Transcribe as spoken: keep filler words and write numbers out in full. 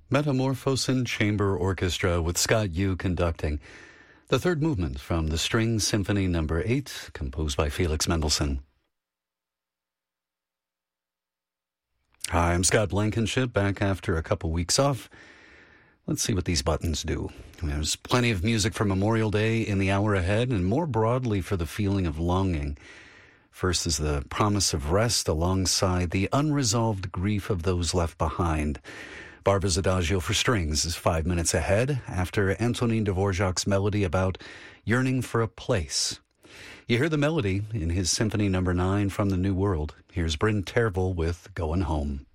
Metamorphosin Chamber Orchestra with Scott Yu conducting the third movement from the String Symphony Number eight, composed by Felix Mendelssohn. Hi, I'm Scott Blankenship, back after a couple weeks off. Let's see what these buttons do. There's plenty of music for Memorial Day in the hour ahead, and more broadly for the feeling of longing. First is the promise of rest alongside the unresolved grief of those left behind. Barbara's Adagio for Strings is five minutes ahead after Antonin Dvorak's melody about yearning for a place. You hear the melody in his Symphony Number nine from the New World. Here's Bryn Tervel with Going Home.